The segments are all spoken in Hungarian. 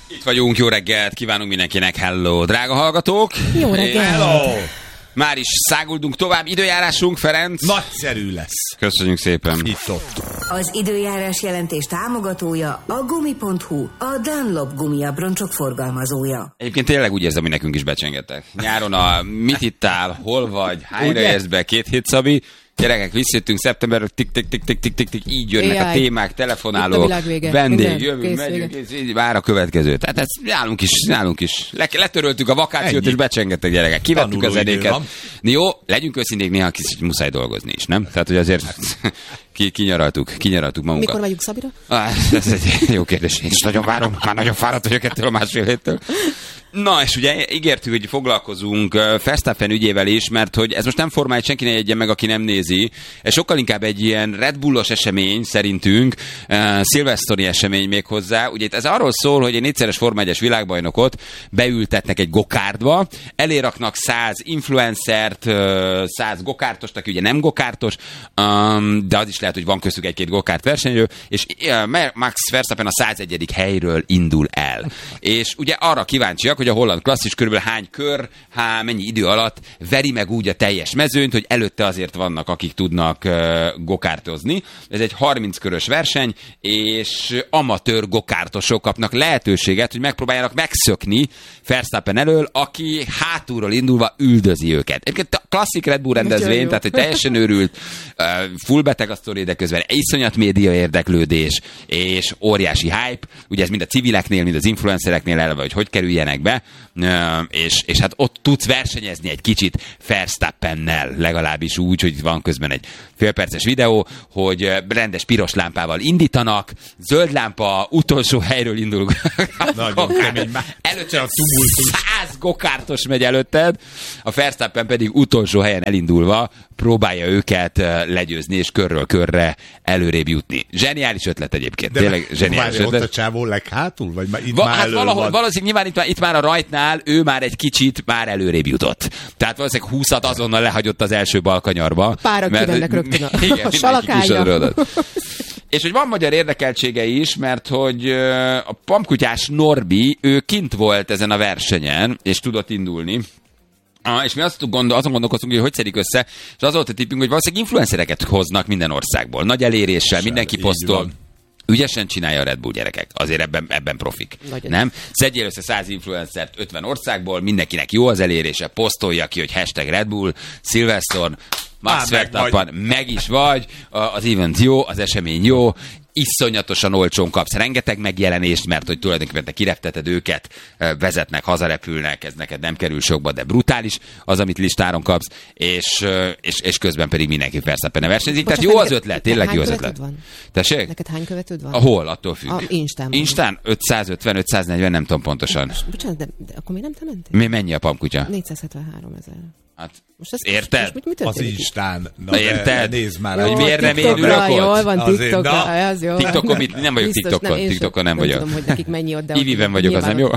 Itt vagyunk, jó reggelt, kívánunk mindenkinek, hello, drága hallgatók! Jó reggelt! Hello! Már is száguldunk tovább, időjárásunk, Ferenc. Nagyszerű lesz. Köszönjük szépen. Itt-ott. Az időjárás jelentés támogatója a Gumi.hu, a Dunlop gumiabroncsok forgalmazója. Egyébként tényleg úgy érzem, hogy nekünk is becsengettek. Nyáron a mit ittál, hol vagy, hányra érsz be, 2 hét Szabi. Gyerekek, visszajöttünk szeptemberről, tik-tik-tik-tik-tik, így jönnek a témák, telefonálók, vendég, jövünk, megyünk, így vár a következő. Tehát ez nálunk is. Letöröltük a vakációt, és becsengettek, gyerekek. Kivettük az edéket. Jó, legyünk őszinték, néha kicsit muszáj dolgozni is, nem? Tehát, hogy azért kinyaraltuk magunkat. Mikor megyünk Szabira? Ez egy jó kérdés, én is nagyon várom, már nagyon fáradt vagyok ettől a másfél héttől. Na, és ugye ígértük, hogy foglalkozunk Verstappen ügyével is, mert hogy ez most nem formális, senki ne jegye meg, aki nem nézi. Ez sokkal inkább egy ilyen Red Bullos esemény szerintünk, szilveszteri esemény még hozzá. Ugye ez arról szól, hogy egy 4-szeres Forma 1-es világbajnokot beültetnek egy gokártba, eléraknak 100 influencert, 100 gokártost, aki ugye nem gokártos, de az is lehet, hogy van köztük egy-két gokárt versenyről, és Max Verstappen a 101. helyről indul el. És ugye arra kíváncsiak, hogy a holland klasszis körülbelül hány kör, mennyi idő alatt veri meg úgy a teljes mezőnyt, hogy előtte azért vannak, akik tudnak gokártozni. Ez egy 30 körös verseny, és amatőr gokártosok kapnak lehetőséget, hogy megpróbáljanak megszökni Verstappen elől, aki hátulról indulva üldözi őket. Egyébként a klasszik Red Bull rendezvény, tehát hogy teljesen őrült, full beteg a sztori, de közben iszonyat média érdeklődés, és óriási hype. Ugye ez mind a civileknél, mind az influencereknél eleve, hogy kerüljenek be, és hát ott tudsz versenyezni egy kicsit Verstappennel, legalábbis úgy, hogy van közben egy félperces videó, hogy rendes piros lámpával indítanak, zöld lámpa, utolsó helyről indul. Nagyon kemény. Előtte 100 gokártos megy előtted, a Verstappen pedig utolsó helyen elindulva próbálja őket legyőzni, és körről körre előrébb jutni. Zseniális ötlet egyébként. De tényleg zseniális ötlet. Ott a csávó leghátul? Vagy itt már hát elő valószínűleg nyilván itt már a rajtnál ő már egy kicsit már előrébb jutott. Tehát valószínűleg 20-at azonnal lehagyott az első balkanyarba. Párak kivennek rögtön a salakája. És hogy van magyar érdekeltsége is, mert hogy a pamkutyás Norbi, ő kint volt ezen a versenyen, és tudott indulni. És mi azon gondolkoztunk, hogy szedik össze, és az volt a tippünk, hogy valószínűleg influencereket hoznak minden országból. Nagy eléréssel, mindenki posztol. Ügyesen csinálja a Red Bull, gyerekek. Azért ebben profik. Nagyon. Nem? Szedjél össze 100 influencert 50 országból, mindenkinek jó az elérése, posztolja ki, hogy #Red Bull, Silverstone, Max Verstappen, meg is vagy, az event jó, az esemény jó, iszonyatosan olcsón kapsz rengeteg megjelenést, mert hogy tulajdonképpen te kirepteted őket, vezetnek, hazarepülnek, ez neked nem kerül sokba, de brutális az, amit listáron kapsz, és közben pedig mindenki Verstappen versenyzik. Tehát jó az ötlet, tényleg jó az ötlet. Tessék? Neked hány követőd van? Hol? Attól függ. Instán 550, 540, nem tudom pontosan. Bocsánat, de akkor még nem te mentél? Mennyi a pamkutya? 473 000. Hát, érted? Most az Instán. Érted? Nézd már. Hogy miért nem én ülök ott? Jól van, TikTokra, az jó. TikTokon nem vagyok TikTokon nem vagyok. Nem tudom, hogy nekik mennyi ott, de... Iviben vagyok, az nem jó?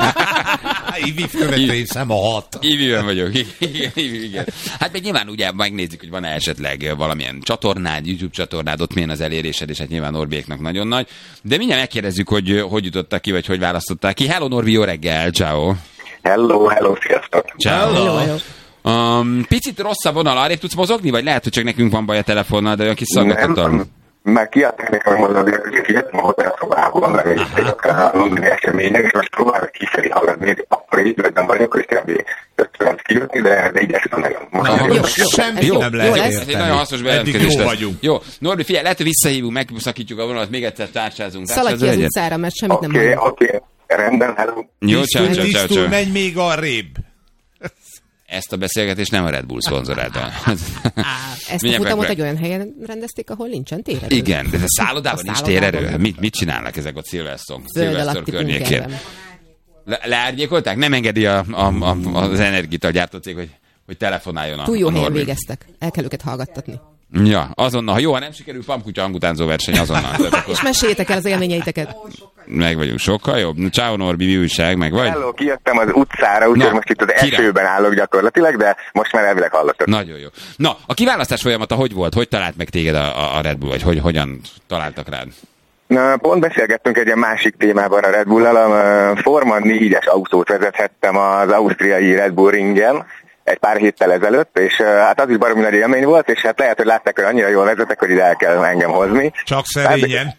Ivi követői szem a 6. Iviben vagyok, igen. Hát meg nyilván ugye megnézzük, hogy van-e esetleg valamilyen csatornád, YouTube csatornád, ott milyen az elérésed, és hát nyilván Norbiéknak nagyon nagy. De mindjárt megkérdezzük, hogy jutottak ki, vagy hogy választották ki. Hello Norbi, jó reggel, ciao. Hello, sziasztok. Ciao. Picit rossz a vonal, arrébb tudsz mozogni, vagy lehet, hogy csak nekünk van baj a telefonnal, de olyan kis szaggatottan. Már kiadták nekem mondani, hogy kijöttem a hotelszobából, meg egy londoni események, és most próbálok kifelé haladni, akkor így vettem vagyok, hogy kb. 50 kijutni, de így ezt nagyon. Semmi nem lehet érteni. Ez egy nagyon hasznos bejelentkezés lesz. Jó. Norbi, figyelj, lehet, hogy visszahívunk, megszakítjuk a vonalat, még egyszer tárcsázunk. Szaladj ki az utcára, mert semmit nem mondom. Oké, rendben, hello. Jó, ciao. Menj még arrébb. Ezt a beszélgetést nem a Red Bull szponzorálta. Ezt a futamot egy olyan helyen rendezték, ahol nincsen térerő. Igen, de a szállodában nincs térerő. Mit csinálnak ezek a Silverstone környékén? Leárnyékolták? Nem engedi az Energital gyártó cég, hogy telefonáljon a túl jó helyen Norbi. végeztek. El kell őket hallgattatni. Ja, azonnal. Ha jó, ha nem sikerül, pamkutya hangutánzó verseny azonnal. És meséljétek el az élményeiteket. Meg vagyunk, sokkal jobb. Ciao Norbi, mi újság, meg vagy? Hello, kijöttem az utcára, úgyhogy most itt az esőben állok gyakorlatilag, de most már elvileg hallatok. Nagyon jó. Na, a kiválasztás folyamata hogy volt? Hogy talált meg téged a Red Bull, vagy hogyan találtak rád? Na, pont beszélgettünk egy ilyen másik témában a Red Bull-al, a Forma 4-es autót vezethettem az ausztriai Red Bull ringen egy pár héttel ezelőtt, és hát az is baromi nagy élmény volt, és hát lehet, hogy látták, hogy annyira jól vezetek, hogy ide el kell engem hozni. Csak szerényen.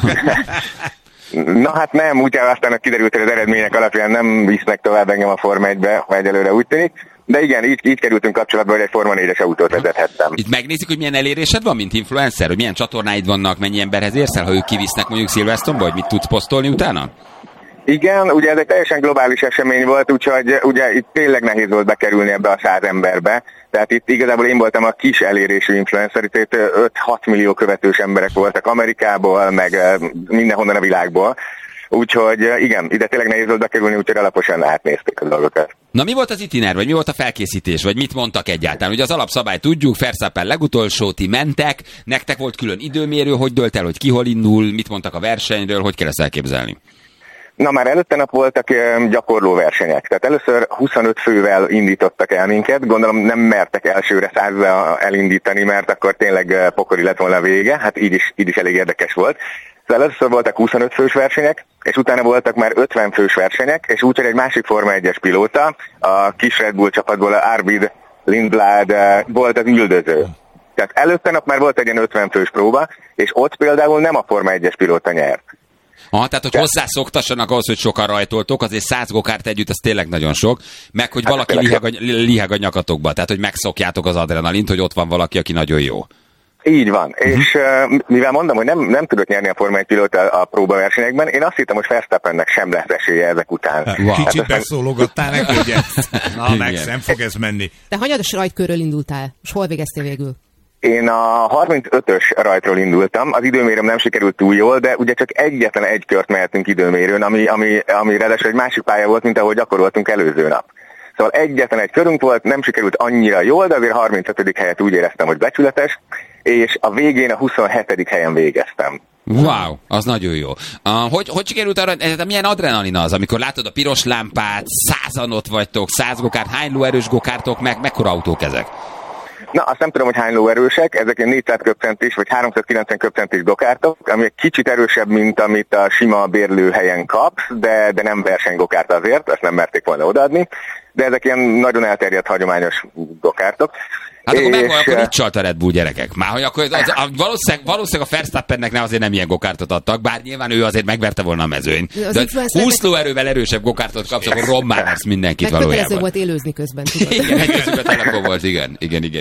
Na hát nem, úgy aztán kiderült, hogy az eredmények alapján nem visznek tovább engem a Forma 1-be, ha egyelőre úgy tűnik. De igen, így kerültünk kapcsolatba, hogy egy Forma 4-es autót vezethettem. Itt megnézik, hogy milyen elérésed van, mint influencer, hogy milyen csatornáid vannak, mennyi emberhez érsz el, ha ők kivisznek mondjuk Silverstone-ba, hogy mit tudsz posztolni utána? Igen, ugye ez egy teljesen globális esemény volt, úgyhogy ugye itt tényleg nehéz volt bekerülni ebbe a 100 emberbe. Tehát itt igazából én voltam a kis elérésű influencer, itt 5-6 millió követős emberek voltak Amerikából, meg mindenhonnan a világból. Úgyhogy igen, ide tényleg nehéz volt bekerülni, úgyhogy alaposan átnézték a dolgokat. Na mi volt az itinér, vagy mi volt a felkészítés, vagy mit mondtak egyáltalán? Ugye az alapszabály tudjuk, Verstappen legutolsó, ti mentek, nektek volt külön időmérő, hogy dölt el, hogy ki hol indul, mit mondtak a versenyről, hogy kell ezt elképzelni? Na már előtte nap voltak gyakorló versenyek, tehát először 25 fővel indítottak el minket, gondolom nem mertek elsőre 100-ra elindítani, mert akkor tényleg pokoli lett volna a vége, hát így is elég érdekes volt. Szóval először voltak 25 fős versenyek, és utána voltak már 50 fős versenyek, és úgyhogy egy másik Forma 1-es pilóta, a kis Red Bull csapatból, Arvid Lindblad volt az üldöző. Tehát előtte nap már volt egy ilyen 50 fős próba, és ott például nem a Forma 1-es pilóta nyert. Tehát, hogy hozzászoktassanak ahhoz, hogy sokan rajtoltok, azért 100 gokárt együtt, az tényleg nagyon sok, meg hogy valaki liheg a nyakatokba, tehát, hogy megszokjátok az adrenalint, hogy ott van valaki, aki nagyon jó. Így van, és mivel mondom, hogy nem tudott nyerni a Forma 1 pilóta a próbaversenyekben, én azt hittem, hogy Verstappennek sem lesz esélye ezek után. Wow. Kicsit beszólogattál neki, hogy na, nem fog ez menni. Te hanyados rajtkörről indultál, és hol végeztél végül? Én a 35-ös rajtról indultam, az időmérőm nem sikerült túl jól, de ugye csak egyetlen egy kört mehetünk időmérőn, ami ráadásul egy másik pálya volt, mint ahogy gyakoroltunk előző nap. Szóval egyetlen egy körünk volt, nem sikerült annyira jól, de azért 35. helyet úgy éreztem, hogy becsületes, és a végén a 27. helyen végeztem. Wow, az nagyon jó. Hogy sikerült arra, milyen adrenalina az, amikor látod a piros lámpát, 100-an ott vagytok, 100 gokárt, hány lóerős gokártok, mekkora autók ezek? Na, azt nem tudom, hogy hány lóerősek, ezek ilyen 400 köbcentis vagy 390 köbcentis gokártok, ami egy kicsit erősebb, mint amit a sima bérlőhelyen kapsz, de nem versenygokárt azért, ezt nem merték volna odaadni, de ezek ilyen nagyon elterjedt hagyományos gokártok. Hát akkor itt csalt a Red Bull, gyerekek. Már hogy akkor valószínűleg a Verstappennek azért nem ilyen gokártot adtak, bár nyilván ő azért megverte volna a mezőny. De 20 lóerővel erősebb gokártot kapsz, akkor rommá lesz mindenkit valójában. Megkötelező volt élőzni közben, tudod. Igen, egyezőbb a telefon volt, igen.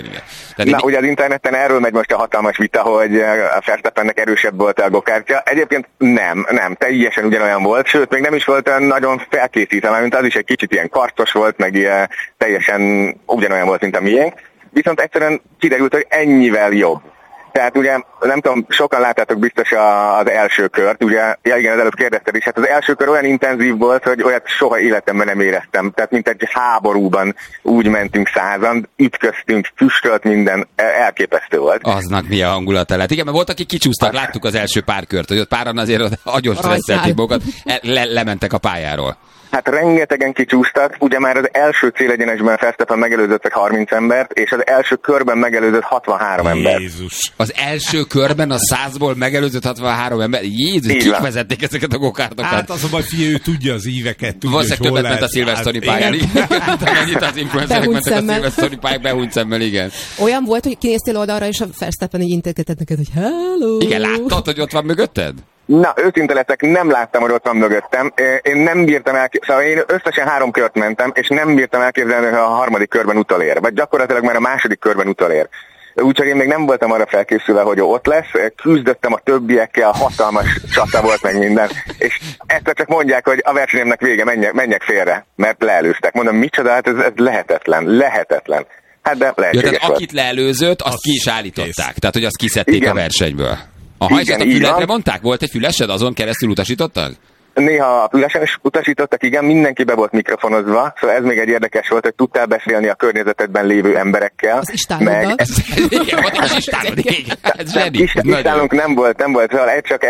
Na, ugye az interneten erről megy most a hatalmas vita, hogy a Verstappennek erősebb volt a gokártja. Egyébként nem, teljesen ugyanolyan volt, sőt, még nem is volt olyan nagyon felkészítve, mint az is egy kicsit ilyen kartos volt, meg ilyen teljesen ugyanolyan volt, mint a miénk. Viszont egyszerűen kiderült, hogy ennyivel jobb. Tehát ugye, nem tudom, sokan láttátok biztos az első kört, ugye, igen, az előbb kérdezted is, hát az első kör olyan intenzív volt, hogy olyat soha életemben nem éreztem. Tehát mint egy háborúban úgy mentünk 100-an, ütköztünk, füstölt minden, elképesztő volt. Aznak mi a hangulata lett. Igen, mert volt, akik kicsúsztak, láttuk az első pár kört, hogy ott páran azért agyon stresszelték magukat, lementek a pályáról. Hát rengetegen kicsúsztak, ugye már az első célegyenesben Verstappen megelőzött 30 embert, és az első körben megelőzött 63 embert. Jézus! Az első körben a 100-ból megelőzött 63 ember? Jézus, kik vezették ezeket a gokártokat? Hát az a baj, ő tudja az íveket, tudja, hogy hol többet ment a Silverstone pályán. Annyit az influencerek mentek a Silverstone pályán, behúnyt szemmel, igen. Olyan volt, hogy kinéztél oldalra, és a Verstappen így integetett neked, hogy hello! Igen, láttad, hogy ott van mögötted? Na, őszinte leszek, nem láttam, hogy ott van mögöttem. Én nem bírtam szóval én összesen 3 kört mentem, és nem bírtam elképzelni, hogy a harmadik körben utolér, vagy gyakorlatilag már a második körben utolér. Úgyhogy én még nem voltam arra felkészülve, hogy ott lesz, küzdöttem a többiekkel, hatalmas csata volt meg minden, és ezt csak mondják, hogy a versenyemnek vége, menjek félre, mert leelőztek. Mondom, micsoda, hát ez lehetetlen. Hát de lehetséges tehát volt. Akit leelőzött, azt ki is állították, tehát hogy azt kiszedték a versenyből. Aha, és a füledre mondták? Volt egy fülesed, azon keresztül utasítottak? Néha a fülesen is utasítottak, igen, mindenki be volt mikrofonozva, szóval ez még egy érdekes volt, hogy tudtál beszélni a környezetedben lévő emberekkel. Az istáloddal. Igen, az istálod, istálunk nem volt, szóval csak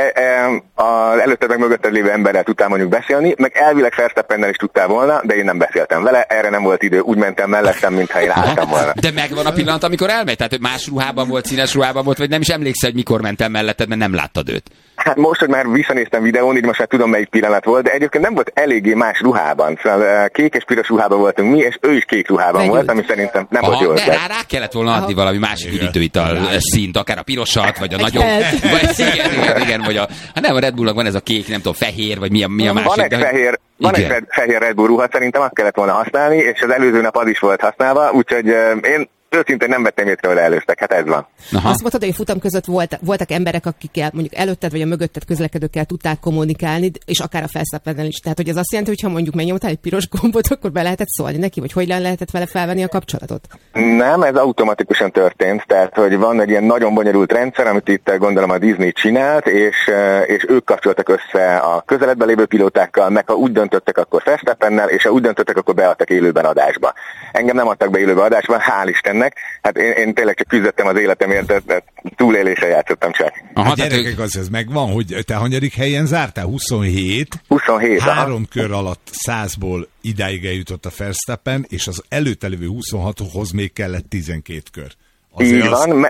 az előtted meg mögötted lévő emberrel tudtál mondjuk beszélni, meg elvileg Verstappennel is tudtál volna, de én nem beszéltem vele, erre nem volt idő, úgy mentem mellettem, mintha én álltam volna. De megvan a pillanat, amikor elmegy? Tehát más ruhában volt, színes ruhában volt, vagy nem is emlékszel, hogy mikor mentem melletted, mert nem láttad őt? Hát most, hogy már visszanéztem videón, így most már tudom, melyik pillanat volt, de egyébként nem volt eléggé más ruhában. Szóval kék és piros ruhában voltunk mi, és ő is kék ruhában volt, ami szerintem nem volt jó. De rá kellett volna adni valami másik üdítőital színt, akár a pirosat, vagy a nagyobb. Igen, vagy nem, a Red Bullnak van ez a kék, nem tudom, fehér, vagy mi a másik. Van egy fehér Red Bull ruha, szerintem azt kellett volna használni, és az előző nap az is volt használva, úgyhogy én őszintén nem vettem észre, hogy előztek, hát ez van. Aha. Azt mondtad, hogy a futam között voltak emberek, akikkel mondjuk előtted vagy a mögötted közlekedőkkel tudták kommunikálni, és akár a Verstappennel is. Tehát, hogy ez azt jelenti, hogy ha mondjuk megnyomtál egy piros gombot, akkor be lehetett szólni neki, vagy hogy lehetett vele felvenni a kapcsolatot? Nem, ez automatikusan történt, tehát, hogy van egy ilyen nagyon bonyolult rendszer, amit itt gondolom a Disney csinált, és ők kapcsoltak össze a közeledben lévő pilótákkal, meg ha úgy döntöttek, akkor Verstappennel, és ha úgy döntöttek, akkor beadtak élőben adásba. Engem nem adtak be élőben adásba, hál' Istennek. Hát én tényleg csak küzdöttem az életemért, de túléléssel játszottam csak. A gyerekek, az megvan, hogy te hanyadik helyen zártál? 27? 27. 3 kör alatt 100-ból idáig eljutott a Verstappen, és az előtte lévő 26-hoz még kellett 12 kör. Így van,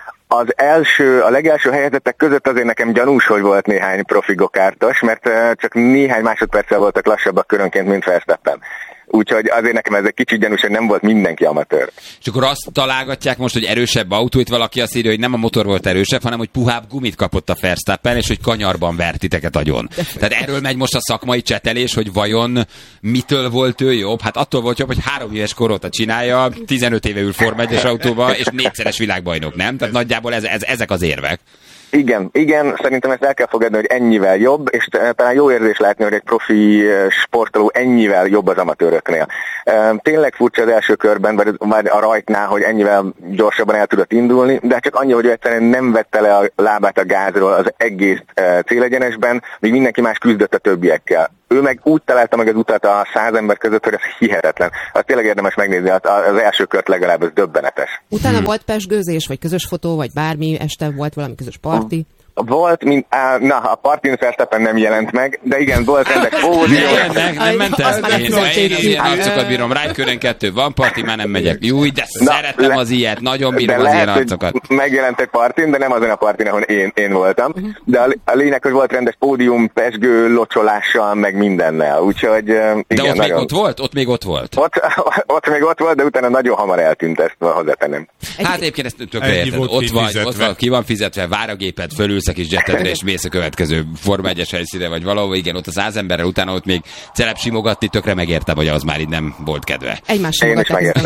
a legelső helyezettek között azért nekem gyanús, hogy volt néhány profi gokártos, mert csak néhány másodperccel voltak lassabbak körönként, mint Verstappen. Úgyhogy azért nekem ez egy kicsit gyanús, hogy nem volt mindenki amatőr. És akkor azt találgatják most, hogy erősebb autó, itt valaki azt írja, hogy nem a motor volt erősebb, hanem hogy puhább gumit kapott a Verstappen, és hogy kanyarban vert titeket agyon. Tehát erről megy most a szakmai csetelés, hogy vajon mitől volt ő jobb? Hát attól volt jobb, hogy 3 éves kor óta csinálja, 15 éve ül Forma 1-es autóba, és 4-szeres világbajnok, nem? Tehát nagyjából ezek az érvek. Igen, szerintem ezt el kell fogadni, hogy ennyivel jobb, és talán jó érzés látni, hogy egy profi sportoló ennyivel jobb az amatőröknél. Tényleg furcsa az első körben, vagy a rajtnál, hogy ennyivel gyorsabban el tudott indulni, de csak annyi, hogy egyszerűen nem vette le a lábát a gázról az egész célegyenesben, míg mindenki más küzdött a többiekkel. Ő meg úgy találta meg az utat a 100 ember között, hogy ez hihetetlen. Azt tényleg érdemes megnézni, az első kört legalább, ez döbbenetes. Utána volt pezsgőzés, vagy közös fotó, vagy bármi, este volt valami közös parti? Volt, a partin Verstappen nem jelent meg, de igen, volt ennek nem ment el. Én ilyen arcokat bírom. Rájkören 2 van parti, már nem megyek. Júj, de szeretem az ilyet, nagyon bírom az ilyen arcokat. Megjelent egy partin, de nem azon a partin, ahol én voltam. De a lényeg, hogy volt rendes pódium, pezsgő, locsolással, meg mindennel. Úgyhogy igen, de ott még ott volt? Ott még ott volt? Ott még ott volt, de utána nagyon hamar eltűnt, ezt hozzátennem. Hát egyébként ezt tökre érted. Ott vagy, ki van fizetve, vár a géped, fölülsz a kis jetedre, és mész a következő Forma 1-es helyszíne, vagy valahol, igen, ott a 100 emberrel, utána ott még celeb simogatni, tökre megértem, hogy az már így nem volt kedve. Egymás simogatták.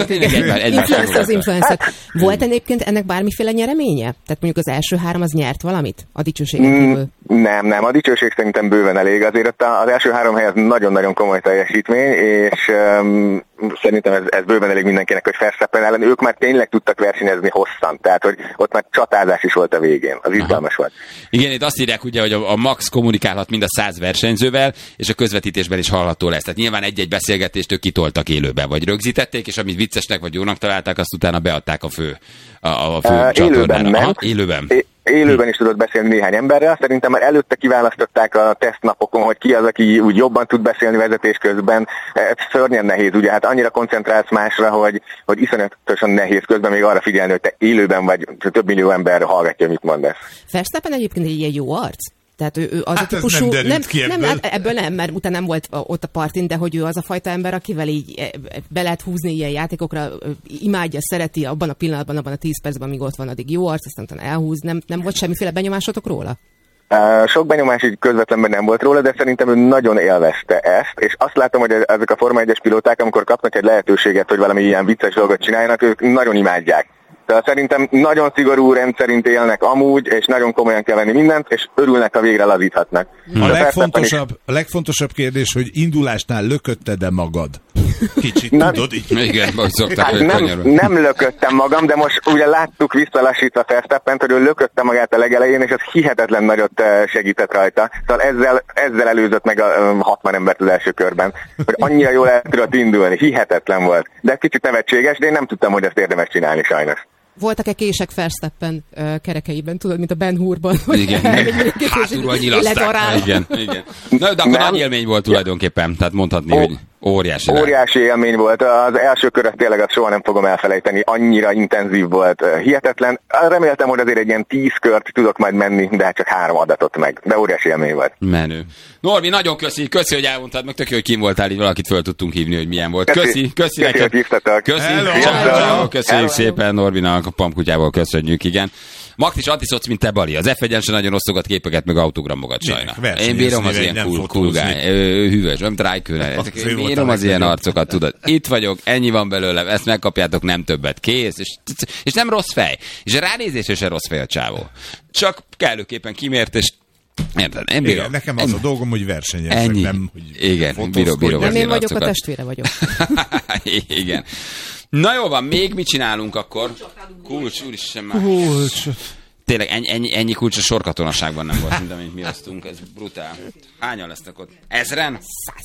Az influencer. Volt egyébként ennek bármiféle nyereménye? Tehát mondjuk az első 3 az nyert valamit? A dicsőségen kívül? Nem, a dicsőség szerintem bőven elég. Azért az első 3 hely az nagyon-nagyon komoly teljesítmény, és szerintem ez bőven elég mindenkinek, hogy Verstappen ellen ők már tényleg tudtak versenyezni hosszan, tehát hogy ott már csatázás is volt a végén, az izgalmas volt. Igen, itt azt írják ugye, hogy a Max kommunikálhat mind a 100 versenyzővel, és a közvetítésben is hallható lesz. Tehát nyilván egy-egy beszélgetést ők kitoltak élőben, vagy rögzítették, és amit viccesnek vagy jónak találták, azt utána beadták a fő csatornára. Élőben is tudott beszélni néhány emberrel, szerintem már előtte kiválasztották a tesztnapokon, hogy ki az, aki úgy jobban tud beszélni vezetés közben. Ez szörnyen nehéz, ugye, hát annyira koncentrálsz másra, hogy iszonyatosan nehéz közben még arra figyelni, hogy te élőben vagy, több millió ember hallgatja, mit mondasz. Verstappen egyébként egy ilyen jó arc? Tehát ő az hát a típusú... nem, ebből nem, mert utána nem volt ott a partin, de hogy ő az a fajta ember, akivel így be lehet húzni ilyen játékokra, imádja, szereti abban a pillanatban, abban a 10 percben, amíg ott van, addig jó arc, aztán utána elhúz. Nem volt semmiféle benyomásotok róla? Sok benyomás így közvetlenben nem volt róla, de szerintem ő nagyon élvezte ezt, és azt látom, hogy ezek a Forma 1-es pilóták, amikor kapnak egy lehetőséget, hogy valami ilyen vicces dolgot csináljanak, ők nagyon imádják. Tehát szerintem nagyon szigorú rendszerint élnek amúgy, és nagyon komolyan kell venni mindent, és örülnek, ha végre lazíthatnak. A legfontosabb kérdés, hogy indulásnál lökötted-e magad? Kicsit tudod így. Igen, vagy szokták, hát nem lököttem magam, de most ugye láttuk visszalassítva Verstappent, hogy ő lökötte magát a legelején, és az hihetetlen nagyot segített rajta. Szóval ezzel előzött meg a 60 embert az első körben, hogy annyira jól el tudott indulni. Hihetetlen volt. De kicsit nevetséges, de én nem tudtam, hogy ezt érdemes csinálni sajnos. Voltak-e kések Verstappen kerekeiben, tudod, mint a Ben Hurban? Igen, hátulról nyilaszták. Igen. Na, de akkor nagy élmény volt tulajdonképpen, tehát mondhatni, hogy... Óriási élmény volt. Az első köret tényleg azt soha nem fogom elfelejteni. Annyira intenzív volt, hihetetlen. Reméltem, hogy azért egy ilyen 10 kört tudok majd menni, de hát csak 3 adatot meg. De óriási élmény volt. Menő. Norbi, nagyon köszi, hogy elmondtad, meg tök jó, hogy kim voltál, így valakit föl tudtunk hívni, hogy milyen volt. Köszi neked. Köszönjük szépen Norbinak, a Pamkutyából köszönjük, igen. Max is antiszoc, mint te, Bali. Az F1-en se nagyon osztogat képeket, meg autogramokat sajna. Én bírom az ilyen cool guy. Hűvös, nem Trájkőne. Én bírom az ilyen arcokat, tudod. Itt vagyok, ennyi van belőlem, ezt megkapjátok, nem többet. Kész. És nem rossz fej. És a ránézésre se rossz fej a csávó. Csak kellőképpen kimért, és érted, én bírom. Igen, nekem az a dolgom, hogy versenyezzek, nem hogy igen, bírom nem én vagyok, a testvére vagyok. Igen. Na jó van, még mit csinálunk akkor? Kulcs, úristen már. Tényleg ennyi kulcs a sorkatonaságban nem volt, mint amit mi osztunk, ez brutál. Hányan lesznek ott? 1000-en? 100 000.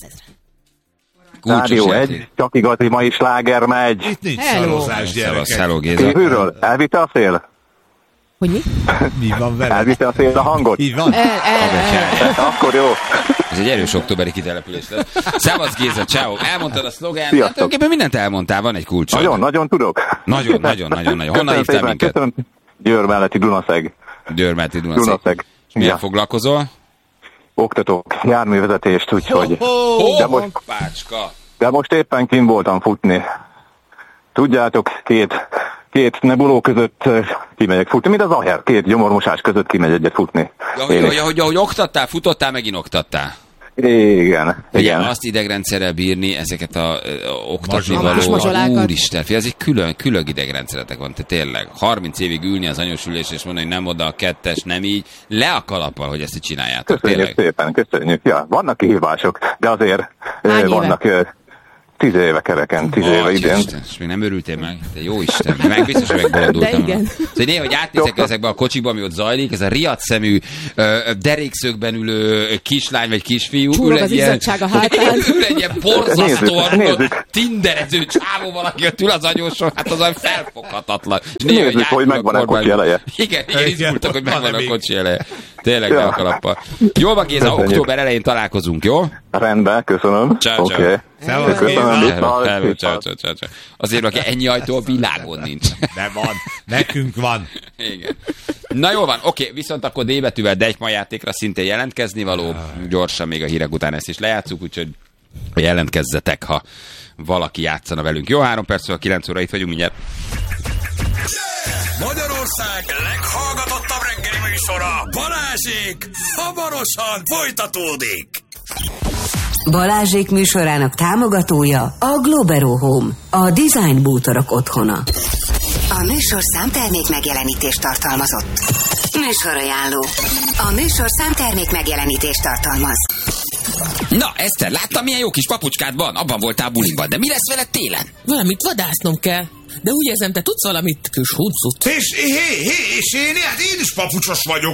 Rádió 1, csak igazi mai sláger megy. Itt nincs szarozás, gyerekek. Hello, Géza. Kívülről, elvitte a szél? Hogy mi? Mi van vele? Elvitte a szél a hangot? Így van? Akkor jó. Ez egy erős októberi kitelepülés. Szevasz Géza, ciao. Elmondtad a szlogán, Sziasztok. mindent elmondtál, van egy kulcsod. Nagyon tudok. Nagyon. Honnan hívtál minket? Köszönöm. Győr melletti Dunaszeg. Dunaszeg. És milyen foglalkozol? Oktatók, járművezetést, úgyhogy... Bácska. De most éppen kint voltam futni. Tudjátok, két nebuló között kimegyek futni, mint az aher, 2 gyomormosás között kimegy egyet futni. Hogy oktattál, futottál, megint oktattál. Igen. Azt idegrendszerrel bírni, ezeket a oktatni való, úristen, ez egy külön idegrendszeretek van, te tényleg. 30 évig ülni az anyósülés és mondani, hogy nem oda a 2-es, nem így, le a kalappal, hogy ezt így csináljátok. Köszönjük szépen, köszönjük. Ja, vannak kihívások, de azért vannak 10 éve kereken, 10 éve idén. Isten, és még nem örültél meg? De jó Isten, meg biztos, hogy megbolondultam. De igen. Szóval néha, hogy átnézek ezekbe a kocsikba, ami ott zajlik, ez a riadt szemű, derékszögben ülő kislány vagy kisfiú. Csúrog az izzadság a hátán. Ül egy ilyen borzasztóan tinderező csávó valaki, ott ül az anyóson, hát az olyan felfoghatatlan. Nézzük, hogy megvan a kocsi eleje. Igen, izgultak, hogy megvan a kocsi eleje. Tényleg le a kalappal. Jól van, Géza, október elején találkozunk, jó? Rendben, köszönöm. Ciao. Ciao. Azért, aki ennyi ajtó a világon nincs. De van. Nekünk van. Igen. Na jó van, oké, viszont akkor D betűvel Degyma játékra szintén jelentkezni való. Gyorsan még a hírek után ezt is lejátszuk, úgyhogy jelentkezzetek, ha valaki játszana velünk. Jó, 3 perccel, 9 óra itt vagyunk mindjárt. Magyarország leghallgatottabb reggeli műsora, Balázsék, hamarosan folytatódik. Balázsék műsorának támogatója a Globero Home, a design bútorok otthona. A műsor számtermék megjelenítést tartalmazott. Műsorajánló. A műsor számtermék megjelenítést tartalmaz. Na, Eszter, láttam, milyen jó kis papucskád van? Abban voltál bulinkban, de mi lesz veled télen? Valamit vadásznom kell. De úgy érzem, te tudsz valamit kis huncut. És én is papucsos vagyok.